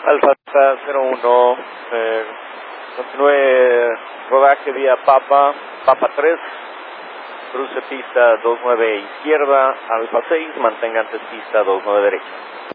Alfa 01, continúe rodaje vía Papa 3, cruce pista 29 izquierda, Alfa 6, mantenga antes pista 29 derecha.